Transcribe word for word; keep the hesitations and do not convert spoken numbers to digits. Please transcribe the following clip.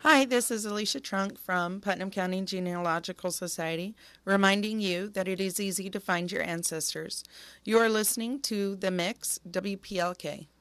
Hi, this is Alicia Trunk from Putnam County Genealogical Society, reminding you that it is easy to find your ancestors. You are listening to The Mix, W P L K.